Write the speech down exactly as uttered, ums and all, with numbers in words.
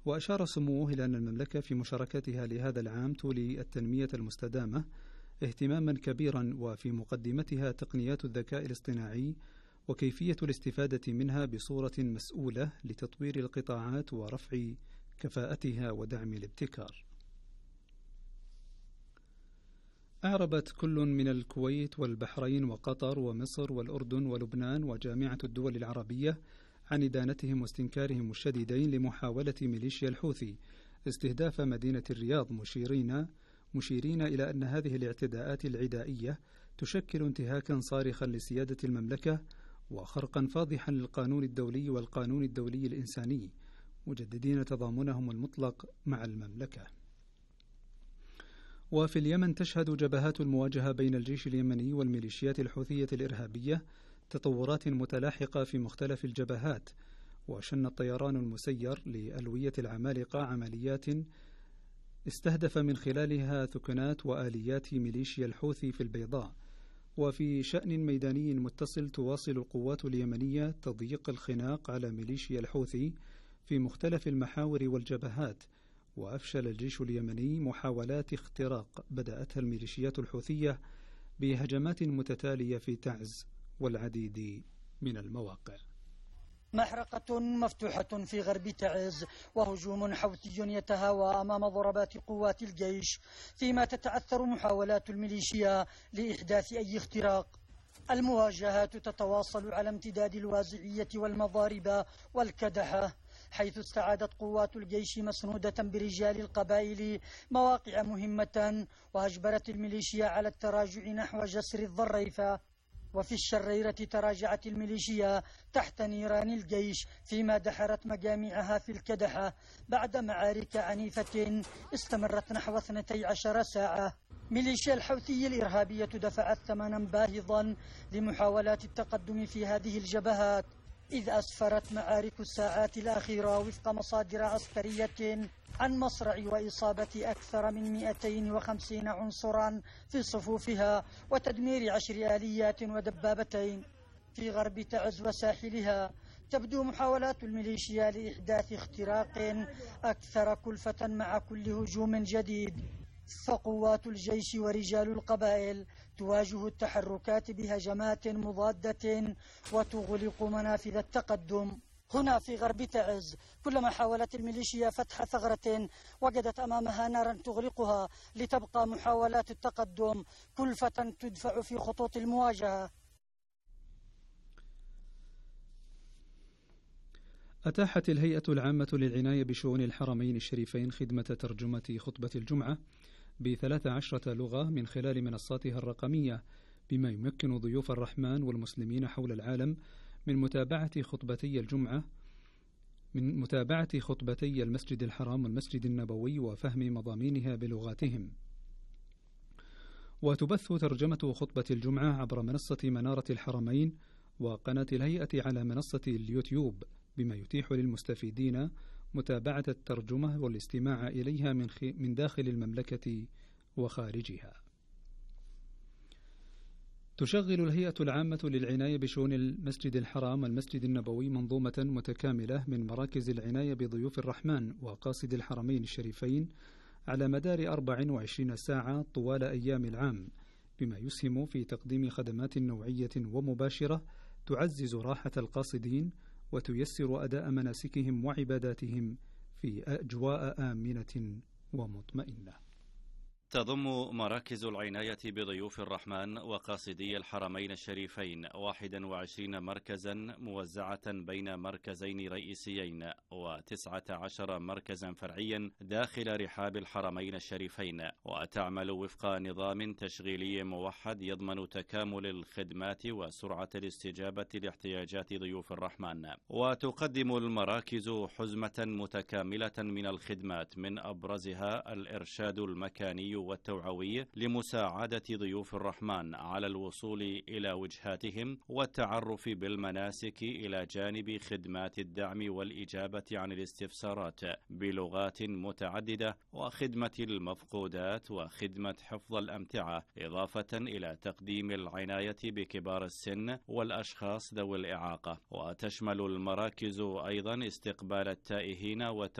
وأشار سموه إلى أن المملكة في مشاركتها لهذا العام تولي التنمية المستدامة اهتماما كبيرا، وفي مقدمتها تقنيات الذكاء الاصطناعي وكيفية الاستفادة منها بصورة مسؤولة لتطوير القطاعات ورفع كفاءتها ودعم الابتكار. أعربت كل من الكويت والبحرين وقطر ومصر والأردن ولبنان وجامعة الدول العربية عن إدانتهم واستنكارهم الشديدين لمحاولة ميليشيا الحوثي استهداف مدينة الرياض، مشيرين مشيرين إلى أن هذه الاعتداءات العدائية تشكل انتهاكا صارخا لسيادة المملكة وخرقا فاضحا للقانون الدولي والقانون الدولي الإنساني، مجددين تضامنهم المطلق مع المملكة. وفي اليمن تشهد جبهات المواجهة بين الجيش اليمني والميليشيات الحوثية الإرهابية تطورات متلاحقة في مختلف الجبهات، وشن الطيران المسير لألوية العمالقة عمليات استهدف من خلالها ثكنات وآليات ميليشيا الحوثي في البيضاء. وفي شأن ميداني متصل تواصل القوات اليمنية تضييق الخناق على ميليشيا الحوثي في مختلف المحاور والجبهات، وأفشل الجيش اليمني محاولات اختراق بدأتها الميليشيات الحوثية بهجمات متتالية في تعز والعديد من المواقع. محرقة مفتوحة في غرب تعز وهجوم حوثي يتهاوى أمام ضربات قوات الجيش، فيما تتعثر محاولات الميليشيا لإحداث أي اختراق. المواجهات تتواصل على امتداد الوازعية والمضارب والكدحة، حيث استعادت قوات الجيش مسنودة برجال القبائل مواقع مهمة، وأجبرت الميليشيا على التراجع نحو جسر الظريفة. وفي الشريرة تراجعت الميليشيا تحت نيران الجيش، فيما دحرت مجامعها في الكدحة بعد معارك عنيفة استمرت نحو اثنتي عشر ساعة. ميليشيا الحوثي الإرهابية دفعت ثمنا باهظا لمحاولات التقدم في هذه الجبهات، إذ أسفرت معارك الساعات الأخيرة وفق مصادر عسكرية عن مصرع وإصابة أكثر من مئتين وخمسين عنصرا في صفوفها وتدمير عشر آليات ودبابتين. في غرب تعز وساحلها تبدو محاولات الميليشيا لإحداث اختراق أكثر كلفة مع كل هجوم جديد، فقوات الجيش ورجال القبائل تواجه التحركات بهجمات مضادة وتغلق منافذ التقدم. هنا في غرب تعز كلما حاولت الميليشيا فتح ثغرة وجدت أمامها نارا تغلقها، لتبقى محاولات التقدم كلفة تدفع في خطوط المواجهة. أتاحت الهيئة العامة للعناية بشؤون الحرمين الشريفين خدمة ترجمة خطبة الجمعة بثلاث عشرة لغة من خلال منصاتها الرقمية، بما يمكن ضيوف الرحمن والمسلمين حول العالم من متابعة خطبتي الجمعة من متابعة خطبتي المسجد الحرام والمسجد النبوي وفهم مضامينها بلغاتهم. وتبث ترجمة خطبة الجمعة عبر منصة منارة الحرمين وقناة الهيئة على منصة اليوتيوب، بما يتيح للمستفيدين متابعة الترجمة والاستماع إليها من, من داخل المملكة وخارجها. تشغل الهيئة العامة للعناية بشؤون المسجد الحرام والمسجد النبوي منظومة متكاملة من مراكز العناية بضيوف الرحمن وقاصد الحرمين الشريفين على مدار أربع وعشرين ساعة طوال أيام العام، بما يسهم في تقديم خدمات نوعية ومباشرة تعزز راحة القاصدين وتيسر أداء مناسكهم وعباداتهم في أجواء آمنة ومطمئنة. تضم مراكز العناية بضيوف الرحمن وقاصدي الحرمين الشريفين واحد وعشرين مركزا موزعة بين مركزين رئيسيين وتسعة عشر مركزا فرعيا داخل رحاب الحرمين الشريفين، وتعمل وفق نظام تشغيلي موحد يضمن تكامل الخدمات وسرعة الاستجابة لاحتياجات ضيوف الرحمن. وتقدم المراكز حزمة متكاملة من الخدمات، من أبرزها الإرشاد المكاني والتوعوي لمساعدة ضيوف الرحمن على الوصول إلى وجهاتهم والتعرف بالمناسك، إلى جانب خدمات الدعم والإجابة عن الاستفسارات بلغات متعددة، وخدمة المفقودات، وخدمة حفظ الأمتعة، إضافة إلى تقديم العناية بكبار السن والأشخاص ذوي الإعاقة. وتشمل المراكز أيضا استقبال التائهين وتو